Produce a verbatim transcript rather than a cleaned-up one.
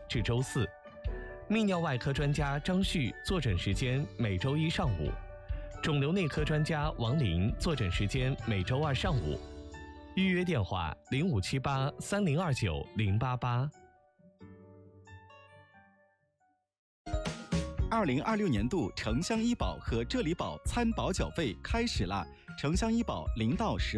至周四。泌尿外科专家张旭坐诊时间每周一上午，肿瘤内科专家王林坐诊时间每周二上午。预约电话零五七八三零二九零八八。 二零二六年度城乡医保和浙理保参保缴费开始啦！城乡医保零到十